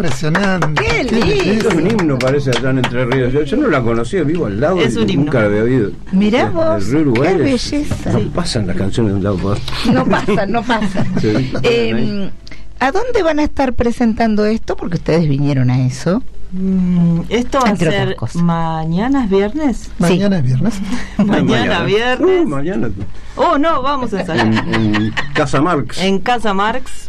impresionante. ¡Qué lindo! Es un himno, parece, allá en Entre Ríos. Yo no la conocía, vivo al lado Es un y himno. nunca la había oído. Mirá vos, El Río Uruguay qué es- belleza. No pasan las canciones de un lado para otro. No pasa. Sí. ¿A dónde van a estar presentando esto? Porque ustedes vinieron a eso. Esto va a Entre otras ser cosas. mañana es viernes. Mañana es viernes. Mañana viernes. Mañana. Oh, no, vamos a ensayar. En Casa Marx. En Casa Marx.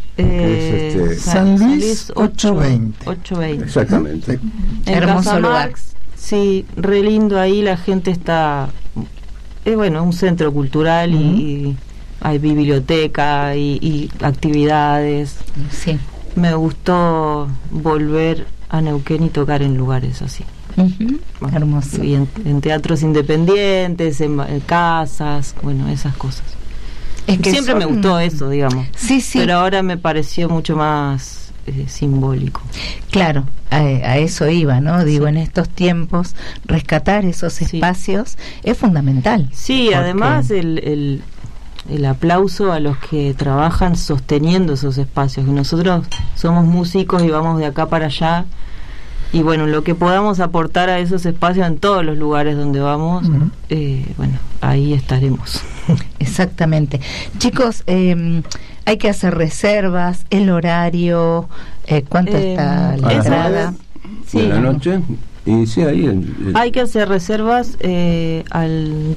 San Luis 820. 820. Exactamente. En Hermoso Casa lugar. Marx, sí, re lindo ahí, la gente está, bueno, un centro cultural y hay biblioteca y actividades. Sí. Me gustó volver a Neuquén y tocar en lugares así. Bueno, Hermoso. y en teatros independientes, en casas, bueno, esas cosas. Es que Siempre me son- gustó eso, digamos. Sí. Pero ahora me pareció mucho más simbólico. Claro, a eso iba, ¿no? Digo, en estos tiempos, rescatar esos Sí. espacios es fundamental. Sí, Porque- además el aplauso a los que trabajan sosteniendo esos espacios. Que nosotros somos músicos y vamos de acá para allá. Y bueno, lo que podamos aportar a esos espacios en todos los lugares donde vamos, bueno, ahí estaremos. Exactamente. Chicos, hay que hacer reservas, el horario, ¿cuánto está la A las entrada? 9 Sí. de la noche. Y sí, ahí. Hay que hacer reservas al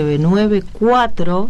2994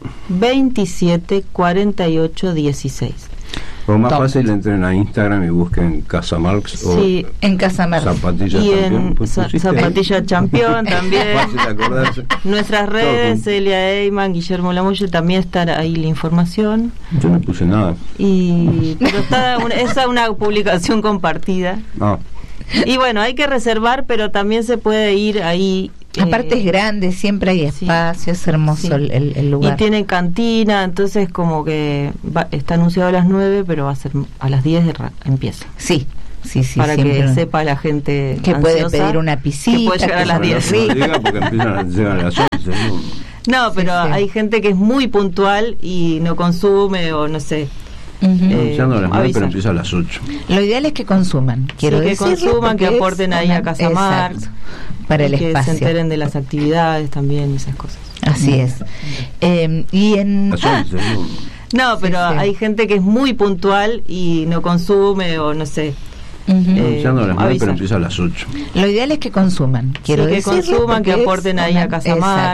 27 48 16. O más Top. fácil, entren a Instagram y busquen Casa Marx Sí, En Casa Marx. o Zapatilla y Campeón. en Pues pusiste Zapatilla Champión también. Fácil de acordarse. Nuestras Todo redes, junto. Celia Eyman, Guillermo Lamolle, también está ahí la información. Yo no puse nada. Pero esa es una publicación compartida. No. Y bueno, hay que reservar, pero también se puede ir ahí. Aparte es grande, siempre hay sí. espacio, es hermoso Sí. el Y lugar. tienen cantina, entonces como que está anunciado a las 9, pero va a ser a las 10 empieza. Sí, Para siempre. que sepa la gente Que puede ansiosa pedir una piscita, que puede llegar a que las puede- 10. Sí. No diga porque llegan a las 11. ¿no? No, pero Sí. hay gente que es muy puntual y no consume o no sé. Ujú. Anunciando a las 9, avisar. pero empieza a las 8. Lo ideal es que consuman, quiero que decirlo, consuman, que porque es aporten ahí a Casa exacto, Marx, para el que espacio. se enteren de las actividades también y esas cosas. Así es. Y en Las 11, ¿no? No, pero sí. hay gente que es muy puntual y no consume o no sé. ujú. Anunciando a las 9, avisar. pero empieza a las 8. Lo ideal es que consuman, quiero Sí, que decirlo, consuman, que porque es aporten ahí a Casa exacto. Marx.